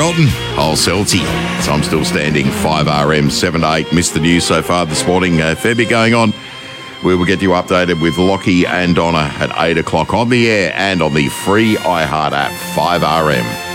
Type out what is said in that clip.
Carlton. I'll Celtic. So I'm still standing 5RM 7 to 8. Missed the news so far this morning. Fair bit going on. We will get you updated with Lockie and Donna at 8 o'clock on the air and on the free iHeart app, 5RM.